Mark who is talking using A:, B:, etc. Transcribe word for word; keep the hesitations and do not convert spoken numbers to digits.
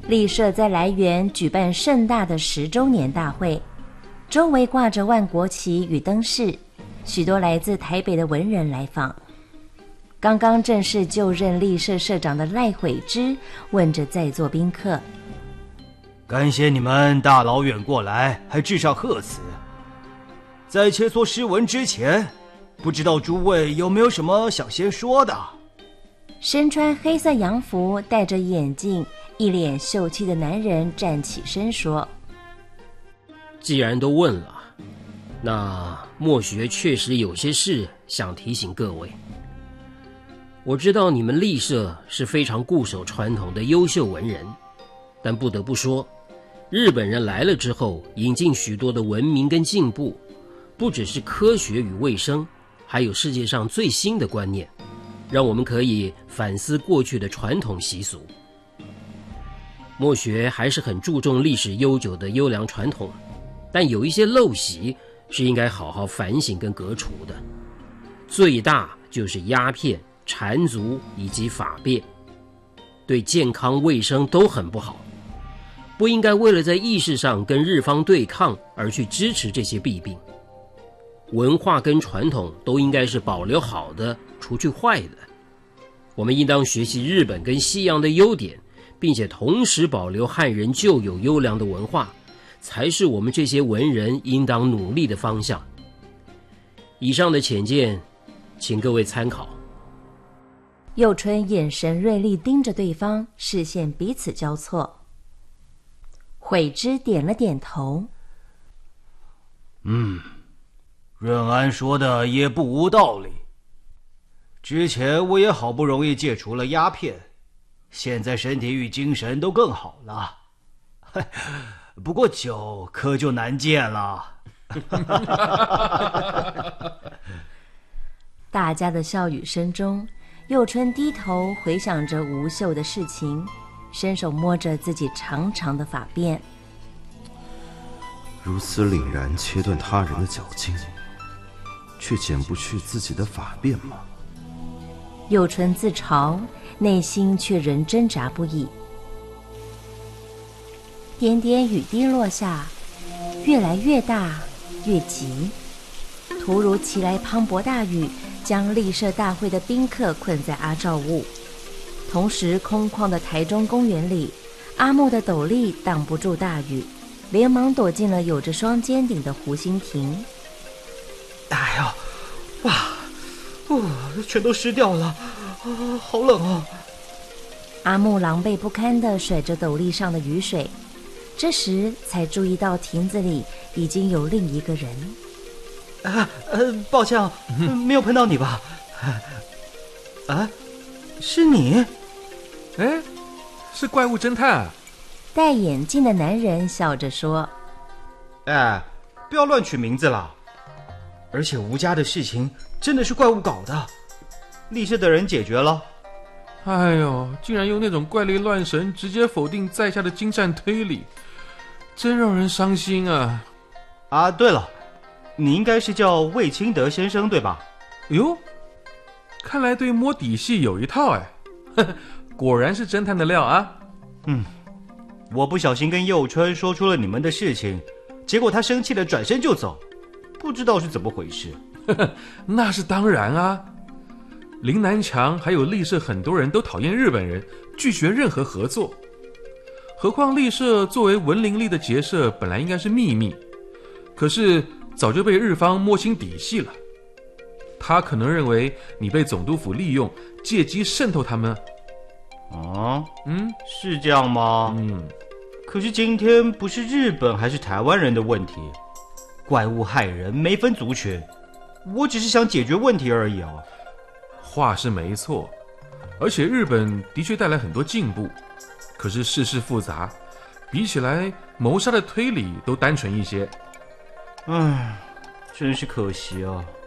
A: 立社在来源举办盛大的十周年大会，周围挂着万国旗与灯饰，许多来自台北的文人来访。刚刚正式就任立社社长的赖悔之问着在座宾客：
B: 感谢你们大老远过来，还致上贺词。在切磋诗文之前，不知道诸位有没有什么想先说的？
A: 身穿黑色洋服、戴着眼镜、一脸秀气的男人站起身说：
C: 既然都问了，那墨学确实有些事想提醒各位。我知道你们立社是非常固守传统的优秀文人，但不得不说，日本人来了之后，引进许多的文明跟进步，不只是科学与卫生，还有世界上最新的观念，让我们可以反思过去的传统习俗。墨学还是很注重历史悠久的优良传统，但有一些陋习是应该好好反省跟革除的。最大就是鸦片、缠足以及法变，对健康卫生都很不好，不应该为了在意识上跟日方对抗而去支持这些弊病。文化跟传统都应该是保留好的，除去坏的。我们应当学习日本跟西洋的优点，并且同时保留汉人旧有优良的文化，才是我们这些文人应当努力的方向。以上的浅见，请各位参考。
A: 佑春眼神锐利盯着对方，视线彼此交错。悔之点了点头。
B: 嗯，润安说的也不无道理。之前我也好不容易戒除了鸦片，现在身体与精神都更好了。不过酒可就难戒了。
A: 大家的笑语声中，佑春低头回想着吴秀的事情，伸手摸着自己长长的发辫。
D: 如此凛然切断他人的脚筋，却剪不去自己的发辫吗？
A: 佑春自嘲，内心却仍挣扎不已。点点雨滴落下，越来越大，越急。突如其来磅礴大雨将立社大会的宾客困在阿照屋，同时空旷的台中公园里，阿木的斗笠挡不住大雨，连忙躲进了有着双尖顶的湖心亭。
B: 哎呦，哇，哦，全都湿掉了，啊，好冷啊！
A: 阿木狼狈不堪地甩着斗笠上的雨水，这时才注意到亭子里已经有另一个人。
B: 啊，呃，抱歉啊，没有碰到你吧？啊，是你？
E: 哎，是怪物侦探啊！
A: 戴眼镜的男人笑着说：
B: 哎，不要乱取名字了。而且吴家的事情真的是怪物搞的，立社的人解决了。
E: 哎呦，竟然用那种怪力乱神直接否定在下的精湛推理，真让人伤心啊！
B: 啊，对了，你应该是叫魏清德先生对吧？
E: 哟，看来对摸底细有一套哎，呵呵，果然是侦探的料啊！
B: 嗯，我不小心跟佑春说出了你们的事情，结果他生气的转身就走，不知道是怎么回事。
E: 呵呵，那是当然啊！林南强还有立社很多人都讨厌日本人，拒绝任何合作。何况立社作为文林立的结社，本来应该是秘密，可是早就被日方摸清底细了。他可能认为你被总督府利用，借机渗透他们。
B: 啊，
E: 嗯，
B: 是这样吗？
E: 嗯，
B: 可是今天不是日本还是台湾人的问题，怪物害人没分族群，我只是想解决问题而已啊。
E: 话是没错，而且日本的确带来很多进步，可是世事复杂，比起来谋杀的推理都单纯一些。
B: 唉，真是可惜啊。